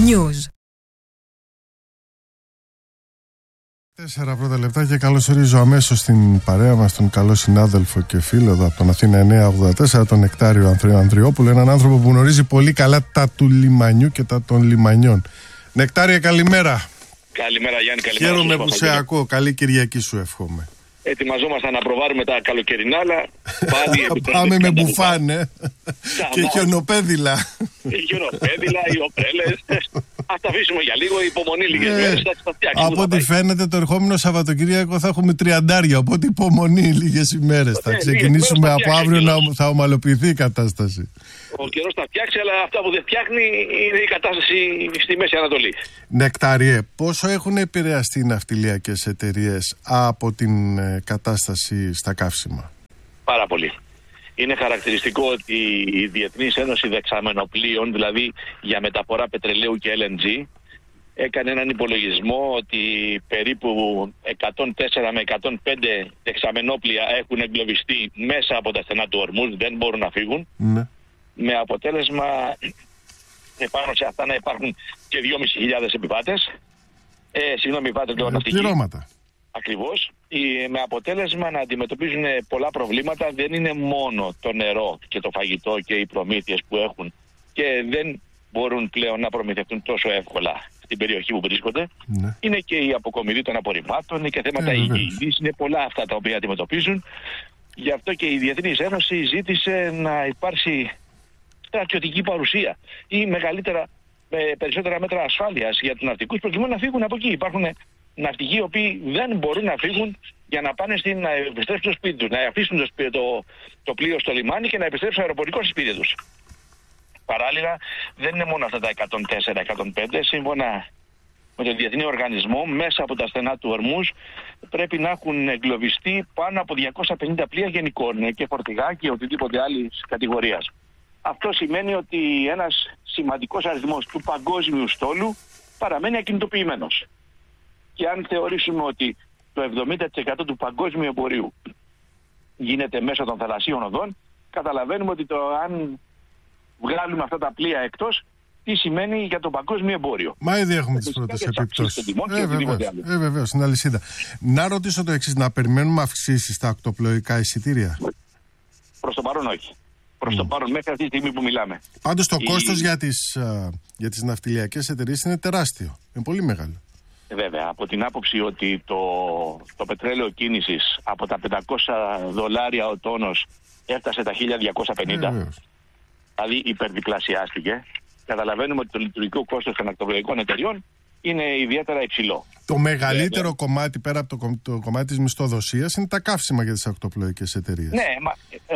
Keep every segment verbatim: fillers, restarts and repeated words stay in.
News. Τέσσερα πρώτα λεπτά και καλωσορίζω αμέσως στην παρέα μας τον καλό συνάδελφο και φίλο εδώ από τον Αθήνα εννιακόσια ογδόντα τέσσερα, τον Νεκτάριο Ανδρέο Ανδριόπουλο, έναν άνθρωπο που γνωρίζει πολύ καλά τα του λιμανιού και τα των λιμανιών. Νεκτάριε, καλημέρα. Καλημέρα Γιάννη, καλημέρα. Χαίρομαι που σε ακούω. Καλή Κυριακή σου εύχομαι. Ετοιμαζόμαστε να προβάρουμε τα καλοκαιρινά, αλλά πάλι πάμε με μπουφάνε και χιονοπέδιλα. Χιονοπέδιλα, οι οπρέλες. Ας τα αφήσουμε για λίγο, υπομονή λίγες ε, μέρες, θα τα φτιάξουμε. Από ό,τι φαίνεται το ερχόμενο Σαββατοκύριακο θα έχουμε τριαντάρια, οπότε υπομονή λίγες ημέρες. Θα ξεκινήσουμε από αύριο να θα ομαλοποιηθεί η κατάσταση. Ο καιρός θα φτιάξει, αλλά αυτά που δεν φτιάχνει είναι η κατάσταση στη Μέση Ανατολή. Νεκτάριε, πόσο έχουν επηρεαστεί οι ναυτιλιακές εταιρείες από την ε, κατάσταση στα καύσιμα? Πάρα πολύ. Είναι χαρακτηριστικό ότι η Διεθνής Ένωση Δεξαμενοπλοίων, δηλαδή για μεταφορά πετρελαίου και ελ εν τζι, έκανε έναν υπολογισμό ότι περίπου εκατόν τέσσερα με εκατόν πέντε δεξαμενόπλια έχουν εγκλωβιστεί μέσα από τα στενά του Ορμούζ, δεν μπορούν να φύγουν. Ναι. Με αποτέλεσμα επάνω σε αυτά να υπάρχουν και δυόμισι χιλιάδες επιβάτες. Ε, συγγνώμη, επιβάτες λέω ναυτικοί. Πληρώματα. Ακριβώς. Ε, με αποτέλεσμα να αντιμετωπίζουν πολλά προβλήματα. Δεν είναι μόνο το νερό και το φαγητό και οι προμήθειες που έχουν και δεν μπορούν πλέον να προμηθευτούν τόσο εύκολα στην περιοχή που βρίσκονται. Ναι. Είναι και η αποκομιδή των απορριμμάτων, είναι και θέματα ε, υγιεινής. Είναι πολλά αυτά τα οποία αντιμετωπίζουν. Γι' αυτό και η Διεθνής Ένωση ζήτησε να υπάρξει στρατιωτική παρουσία ή μεγαλύτερα, περισσότερα μέτρα ασφάλειας για τους ναυτικούς προκειμένου να φύγουν από εκεί. Υπάρχουν ναυτικοί οι οποίοι δεν μπορούν να φύγουν για να πάνε στην, να επιστρέψουν στο σπίτι τους, να αφήσουν το, το, το πλοίο στο λιμάνι και να επιστρέψουν αεροπορικό στο σπίτι τους. Παράλληλα, δεν είναι μόνο αυτά τα εκατόν τέσσερα εκατόν πέντε. Σύμφωνα με τον Διεθνή Οργανισμό, μέσα από τα στενά του Ορμούζ πρέπει να έχουν εγκλωβιστεί πάνω από διακόσια πενήντα πλοία γενικών και φορτηγά και οτιδήποτε άλλη κατηγορίας. Αυτό σημαίνει ότι ένας σημαντικός αριθμός του παγκόσμιου στόλου παραμένει ακινητοποιημένος. Και αν θεωρήσουμε ότι το εβδομήντα τοις εκατό του παγκόσμιου εμπορίου γίνεται μέσω των θαλασσίων οδών, καταλαβαίνουμε ότι το αν βγάλουμε αυτά τα πλοία εκτός, τι σημαίνει για το παγκόσμιο εμπόριο. Μα ήδη έχουμε τις πρώτες επιπτώσεις. Ε, βεβαίως, ε, βεβαίως, στην αλυσίδα. Να ρωτήσω το εξής, να περιμένουμε αυξήσεις στα ακτοπλοϊκά εισιτήρια? Προς το παρόν όχι. Προς το παρόν μέχρι αυτή τη στιγμή που μιλάμε. Πάντως το η... κόστος για τις, α, για τις ναυτιλιακές εταιρείες είναι τεράστιο. Είναι πολύ μεγάλο. Βέβαια, από την άποψη ότι το, το πετρέλαιο κίνησης από τα πεντακόσια δολάρια ο τόνος έφτασε τα χίλια διακόσια πενήντα, ε, δηλαδή υπερδιπλασιάστηκε, καταλαβαίνουμε ότι το λειτουργικό κόστος των ακτοπλοϊκών εταιριών είναι ιδιαίτερα υψηλό. Το μεγαλύτερο Βέβαια. κομμάτι πέρα από το, το κομμάτι της μισθοδοσίας είναι τα καύσιμα για τις ακτοπλοϊκές εταιρείες. Ναι, μα,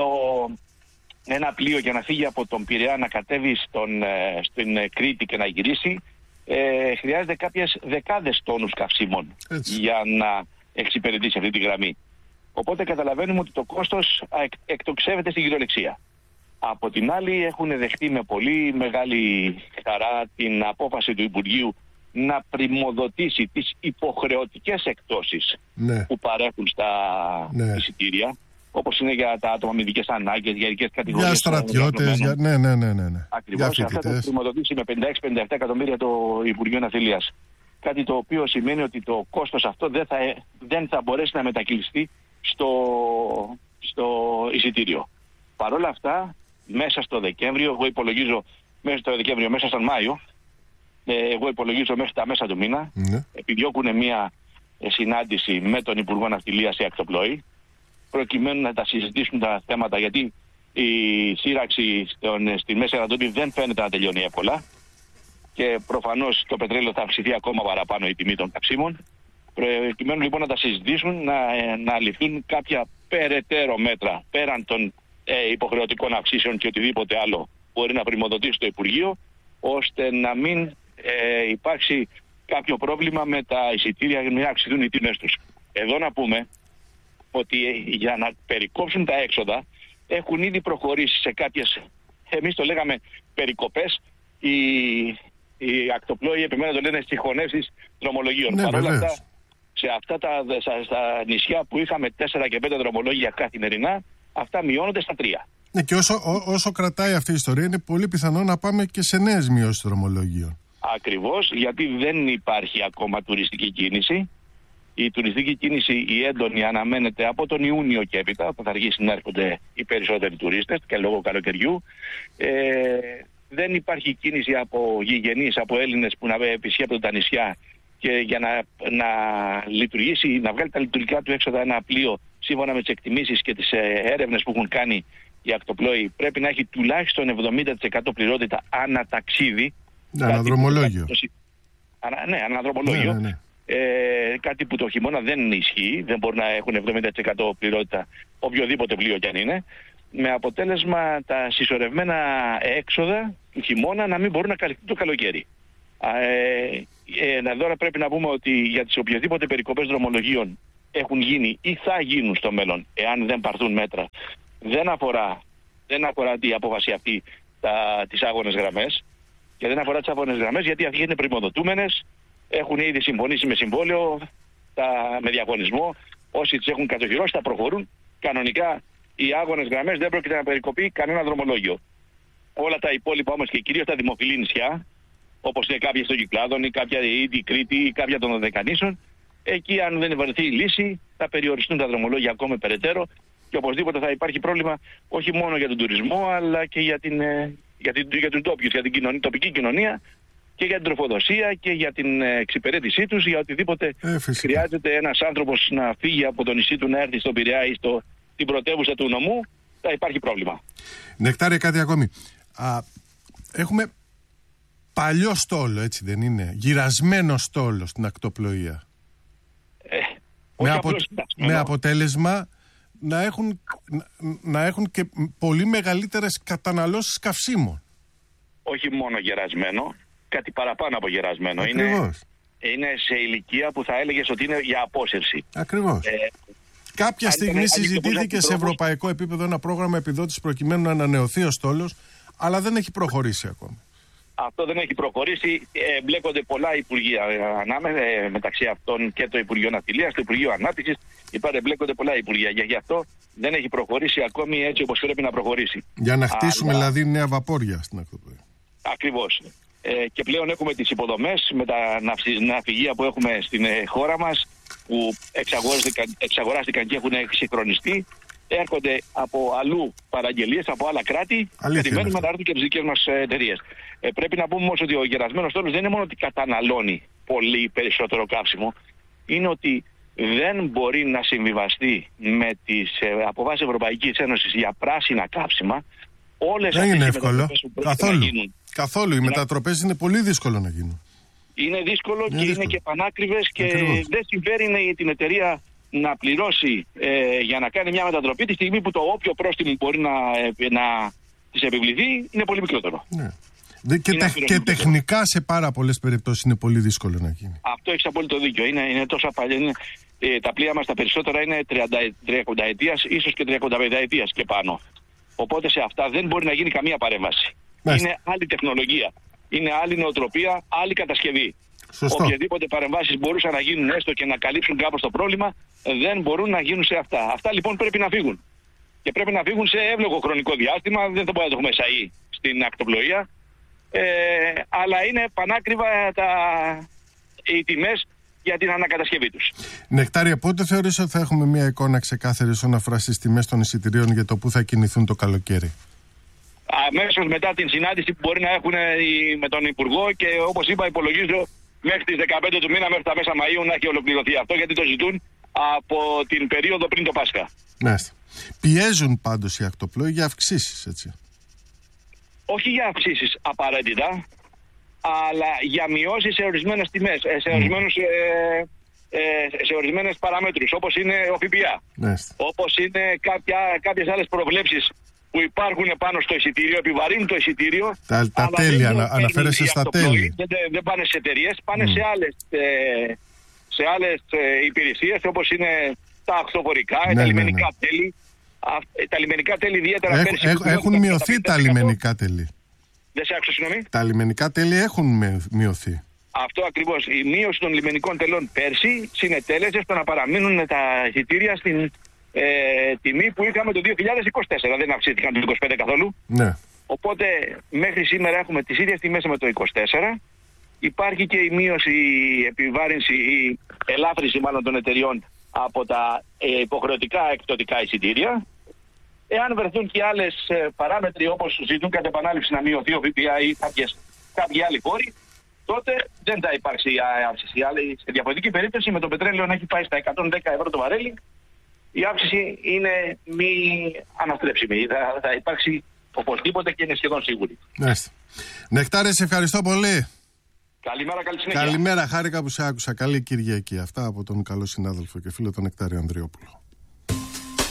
ο, ένα πλοίο για να φύγει από τον Πειραιά να κατέβει στον, στην Κρήτη και να γυρίσει, ε, χρειάζεται κάποιες δεκάδες τόνους καυσίμων Έτσι. για να εξυπηρετήσει αυτή τη γραμμή. Οπότε καταλαβαίνουμε ότι το κόστος εκ, εκτοξεύεται στην κυριολεξία. Από την άλλη έχουν δεχτεί με πολύ μεγάλη χαρά την απόφαση του Υπουργείου να πριμοδοτήσει τις υποχρεωτικές εκτόσεις ναι. που παρέχουν στα ναι. εισιτήρια, όπως είναι για τα άτομα με ειδικές ανάγκες, για ειδικές κατηγορίες. Για στρατιώτες, για... ναι, ναι, ναι, ναι. Ακριβώς, αυτά θα πριμοδοτήσει με πενήντα έξι με πενήντα επτά εκατομμύρια το Υπουργείο Ναυτιλίας. Κάτι το οποίο σημαίνει ότι το κόστος αυτό δεν θα, δεν θα μπορέσει να μετακυλιστεί στο, στο εισιτήριο. Παρ' όλα αυτά, μέσα στο Δεκέμβριο, εγώ υπολογίζω μέσα στο Δεκέμβριο, μέσα στον Μάιο, εγώ υπολογίζω μέχρι τα μέσα του μήνα, ναι. επιδιώκουν μια συνάντηση με τον Υπουργό Ναυτιλίας σε ακτοπλοή, προκειμένου να τα συζητήσουν τα θέματα, γιατί η σύραξη στον, στη Μέση Ανατολή δεν φαίνεται να τελειώνει εύκολα και προφανώς το πετρέλαιο θα αυξηθεί ακόμα παραπάνω η τιμή των καυσίμων. Προκειμένου λοιπόν να τα συζητήσουν, να, να ληφθούν κάποια περαιτέρω μέτρα πέραν των ε, υποχρεωτικών αυξήσεων και οτιδήποτε άλλο μπορεί να πριμοδοτήσει το Υπουργείο, ώστε να μην ε, υπάρξει κάποιο πρόβλημα με τα εισιτήρια για να αυξηθούν οι τιμές τους. Εδώ να πούμε ότι για να περικόψουν τα έξοδα έχουν ήδη προχωρήσει σε κάποιες, εμείς το λέγαμε περικοπές, οι, οι ακτοπλόοι επιμένουν το λένε συγχωνεύσεις δρομολογίων. Ναι, Παρ' όλα αυτά, σε αυτά τα στα νησιά που είχαμε τέσσερα και πέντε δρομολόγια καθημερινά, αυτά μειώνονται στα τρία. Ναι, και όσο, ό, όσο κρατάει αυτή η ιστορία, είναι πολύ πιθανό να πάμε και σε νέες μειώσεις δρομολογίων. Ακριβώς, γιατί δεν υπάρχει ακόμα τουριστική κίνηση. Η τουριστική κίνηση, η έντονη, αναμένεται από τον Ιούνιο και έπειτα, που θα αρχίσει να έρχονται οι περισσότεροι τουρίστες και λόγω καλοκαιριού. Ε, δεν υπάρχει κίνηση από γηγενείς, από Έλληνες που να επισκέπτονται τα νησιά και για να, να λειτουργήσει, να βγάλει τα λειτουργικά του έξοδα ένα πλοίο σύμφωνα με τις εκτιμήσεις και τις έρευνες που έχουν κάνει οι ακτοπλόοι, πρέπει να έχει τουλάχιστον εβδομήντα τοις εκατό πληρότητα ανά ταξίδι. Ναι, αναδρομολόγιο. Ανα, ναι, αναδρομολόγιο. Ναι, ναι, ναι. Ε, κάτι που το χειμώνα δεν ισχύει, δεν μπορεί να έχουν εβδομήντα τοις εκατό πληρότητα οποιοδήποτε πλοίο κι αν είναι, με αποτέλεσμα τα συσσωρευμένα έξοδα του χειμώνα να μην μπορούν να καλυφθούν το καλοκαίρι. Ε, ε, εδώ πρέπει να πούμε ότι για τις οποιοδήποτε περικοπές δρομολογίων έχουν γίνει ή θα γίνουν στο μέλλον, εάν δεν πάρθουν μέτρα, δεν αφορά, δεν αφορά η απόφαση αυτή τα, τις άγονες γραμμές, και δεν αφορά τις άγονες γραμμές γιατί αυτοί είναι πρημοδοτούμενες, έχουν ήδη συμφωνήσει με συμβόλαιο, τα, με διαγωνισμό. Όσοι τις έχουν κατοχυρώσει θα προχωρούν. Κανονικά οι άγονες γραμμές δεν πρόκειται να περικοπεί κανένα δρομολόγιο. Όλα τα υπόλοιπα όμως και κυρίως τα δημοφιλή νησιά, όπως είναι κάποια των Κυκλάδων ή κάποια ή την Κρήτη ή κάποια των Δωδεκανήσων, εκεί αν δεν βρεθεί η λύση θα περιοριστούν τα δρομολόγια ακόμα περαιτέρω και οπωσδήποτε θα υπάρχει πρόβλημα όχι μόνο για τον τουρισμό αλλά και για, την, για, την, για τους ντόπιους, για την κοινωνία, τοπική κοινωνία και για την τροφοδοσία και για την εξυπηρέτησή τους, για οτιδήποτε ε, χρειάζεται ένας άνθρωπος να φύγει από το νησί του να έρθει στο Πειραιά ή στο, στην πρωτεύουσα του νομού, θα υπάρχει πρόβλημα. Νεκτάρια, κάτι ακόμη. Α, έχουμε παλιό στόλο, έτσι δεν είναι, γυρασμένο στόλο στην ακτοπλοεία. Ε, με, απο... με αποτέλεσμα να έχουν, να έχουν και πολύ μεγαλύτερες καταναλώσεις καυσίμων. Όχι μόνο γερασμένο, κάτι παραπάνω από γερασμένο. Ακριβώς. Είναι, είναι σε ηλικία που θα έλεγες ότι είναι για απόσυρση. Ακριβώς. Ε, Κάποια στιγμή ήταν, συζητήθηκε σε ευρωπαϊκό επίπεδο ένα πρόγραμμα επιδότησης προκειμένου να ανανεωθεί ο στόλος, αλλά δεν έχει προχωρήσει ακόμα. Αυτό δεν έχει προχωρήσει. Ε, μπλέκονται πολλά υπουργεία ανάμεσα, ε, μεταξύ αυτών και το Υπουργείο Ναυτιλίας, το Υπουργείο Ανάπτυξης. Υπάρχουν, μπλέκονται πολλά υπουργεία. Για γι' αυτό δεν έχει προχωρήσει ακόμη έτσι όπως πρέπει να προχωρήσει. Για να χτίσουμε αλλά... δηλαδή νέα βαπόρια στην ακτοπλοεία. Ακριβώς. Ε, και πλέον έχουμε τις υποδομές με τα ναυπηγεία που έχουμε στην ε, χώρα μας, που εξαγοράστηκαν, εξαγοράστηκαν και έχουν εξυγχρονιστεί. Έρχονται από αλλού παραγγελίες, από άλλα κράτη. Περιμένουμε να έρθουν και τις δικές μας εταιρείες. Ε, πρέπει να πούμε όμως ότι ο γερασμένος στόλος δεν είναι μόνο ότι καταναλώνει πολύ περισσότερο καύσιμο, είναι ότι δεν μπορεί να συμβιβαστεί με τις ε, αποφάσεις Ευρωπαϊκής Ένωσης για πράσινα καύσιμα. Όλες δεν είναι αυτές εύκολο. Καθόλου. Να γίνουν. Καθόλου. Οι μετατροπές είναι πολύ δύσκολο να γίνουν. Είναι δύσκολο είναι και δύσκολο. είναι και πανάκριβες και Ακριβώς. δεν συμφέρει την εταιρεία να πληρώσει ε, για να κάνει μια μετατροπή τη στιγμή που το όποιο πρόστιμο μπορεί να, ε, να της επιβληθεί είναι πολύ μικρότερο. Ναι. Και, τε, και τεχνικά σε πάρα πολλές περιπτώσεις είναι πολύ δύσκολο να γίνει. Αυτό έχεις απόλυτο δίκιο. Είναι, είναι τόσο παλιά. Είναι, ε, τα πλοία μας τα περισσότερα είναι τριάντα ετίας, ίσως και τριάντα ετίας και πάνω. Οπότε σε αυτά δεν μπορεί να γίνει καμία παρέμβαση. Μάλιστα. Είναι άλλη τεχνολογία. Είναι άλλη νοοτροπία, άλλη κατασκευή. Σωστό. Οποιαδήποτε παρεμβάσεις μπορούσαν να γίνουν έστω και να καλύψουν κάπως το πρόβλημα, δεν μπορούν να γίνουν σε αυτά. Αυτά λοιπόν πρέπει να φύγουν. Και πρέπει να φύγουν σε εύλογο χρονικό διάστημα. Δεν θα μπορούμε να το έχουμε σαΐ στην ακτοπλοεία. Ε, αλλά είναι πανάκριβα τα... οι τιμές για την ανακατασκευή τους. Νεκτάρια, πότε θεωρείς ότι θα έχουμε μια εικόνα ξεκάθαρη όσον αφορά στις τιμές των εισιτηρίων για το πού θα κινηθούν το καλοκαίρι? Αμέσως μετά την συνάντηση που μπορεί να έχουν με τον Υπουργό, και όπως είπα υπολογίζω μέχρι τις δεκαπέντε του μήνα, μέχρι τα μέσα Μαΐου να έχει ολοκληρωθεί αυτό, γιατί το ζητούν από την περίοδο πριν το Πάσχα. Ναι. Πιέζουν πάντως οι ακτοπλόοι για αυξήσεις, έτσι? Όχι για αυξήσεις απαραίτητα, αλλά για μειώσεις σε ορισμένες τιμές, σε, ορισμένους, ε, ε, σε ορισμένες παραμέτρους, όπως είναι ο ΦΠΑ, ναι. όπως είναι κάποια, κάποιες άλλες προβλέψεις που υπάρχουν πάνω στο εισιτήριο, επιβαρύνουν το εισιτήριο. Τα, τα τέλη, ανα, αναφέρεσαι στα τέλη. Δεν, δεν πάνε σε εταιρείες, πάνε mm. σε άλλες, ε, σε άλλες ε, υπηρεσίες, όπως είναι τα ακτοπορικά, ναι, τα λιμενικά ναι, ναι. τέλη. Α, τα λιμενικά τέλη ιδιαίτερα Έχ, πέρσι... Έχ, έχουν μειωθεί τα λιμενικά τέλη. Δεν σε άκουσα, συγγνώμη. Τα λιμενικά τέλη έχουν μειωθεί. Αυτό ακριβώς. Η μείωση των λιμενικών τελών πέρσι συνετέλεσε στο να παραμείνουν τα εισιτήρια στην ε, τιμή που είχαμε το δύο χιλιάδες είκοσι τέσσερα. Δεν αυξήθηκαν το είκοσι πέντε καθόλου. Ναι. Οπότε μέχρι σήμερα έχουμε τις ίδιες τιμές με το είκοσι τέσσερα υπάρχει και η μείωση, η επιβάρυνση, η ελάφρυνση μάλλον των εταιριών από τα ε, υποχρεωτικά εκπτωτικά εισιτήρια. Εάν βρεθούν και άλλες ε, παράμετροι, όπως ζητούν κατ' επανάληψη να μειωθεί ο ΦΠΑ ή κάποιες, κάποιοι άλλοι φόροι, τότε δεν θα υπάρξει αύξηση. Σε διαφορετική περίπτωση, με το πετρέλαιο να έχει πάει στα εκατόν δέκα ευρώ το βαρέλι, η αύξηση είναι μη αναστρέψιμη. Θα, θα υπάρξει οπωσδήποτε και είναι σχεδόν σίγουρη. Μάλιστα. Νεκτάρε, σε ευχαριστώ πολύ. Καλημέρα, καλή συνέχεια. Καλημέρα, χάρηκα που σε άκουσα. Καλή Κυριακή. Αυτά από τον καλό συνάδελφο και φίλο τον Νεκτάριο Ανδριόπουλο.